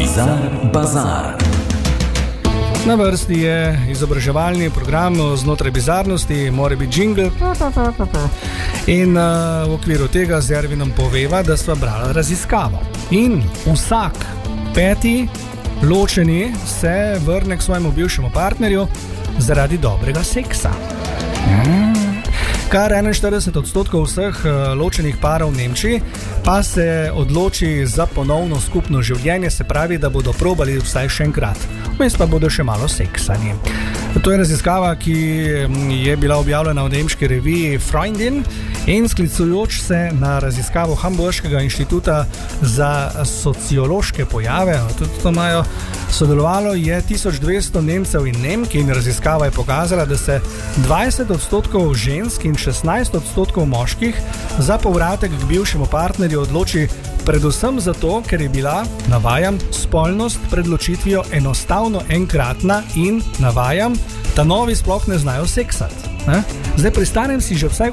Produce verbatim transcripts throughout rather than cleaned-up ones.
Bizar Bazar. Na vrsti je izobraževalni program znotraj bizarnosti, mora biti jingle. In uh, v okviru tega z Ervinom poveva, da sva brala raziskavo. In vsak peti ločeni se vrne k svojemu bivšemu partnerju zaradi dobrega seksa. Mm. Kar enainštirideset odstotkov vseh ločenih parov v Nemčiji pa se odloči za ponovno skupno življenje, se pravi, da bodo probali vsaj še enkrat. Vmes pa bodo še malo seksani. To je raziskava, ki je bila objavljena v nemški reviji Freundin in sklicujoč se na raziskavo Hamburškega inštituta za sociološke pojave, tudi to imajo, sodelovalo je tisoč dvesto Nemcev in Nemk in raziskava je pokazala, da se dvajset odstotkov žensk in šestnajst odstotkov moških za povratek k bivšemu partnerju odloči predvsem zato, ker je bila, navajam, spolnost pred ločitvijo enostavno enkratna in, navajam, ta novi sploh ne znajo seksati. Ne? Zdaj pri starem si že vsaj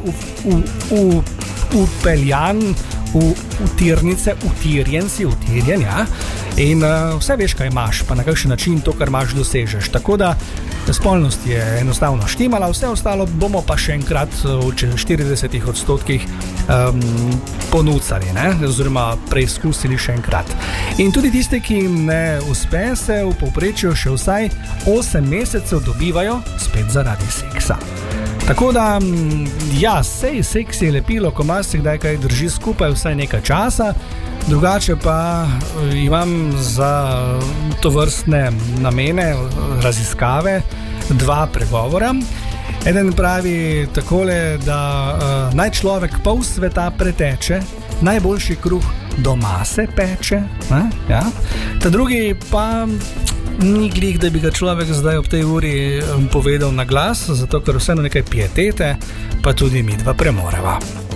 upeljan v utirnice, utirjen si, utirjen, ja, in uh, vse veš, kaj imaš, pa na kakšen način to, kar imaš, dosežeš. Tako da spolnost je enostavno štimala, vse ostalo bomo pa še enkrat v štiridesetih odstotkih um, ponucali, ne? Oziroma preizkusili še enkrat. In tudi tiste, ki jim ne uspe, se v povprečju še vsaj osem mesecev dobivajo spet zaradi seksa. Tako da, ja, sej seks je lepilo, ko marsikdaj kaj drži skupaj vsaj nekaj časa, drugače pa imam za to vrstne namene, raziskave, dva pregovora. Eden pravi takole, da uh, naj človek pol sveta preteče, najboljši kruh doma se peče, ne? Ja? Ta drugi pa ni glih, da bi ga človek zdaj ob tej uri povedal na glas, zato ker vseeno nekaj pietete, pa tudi midva premoreva.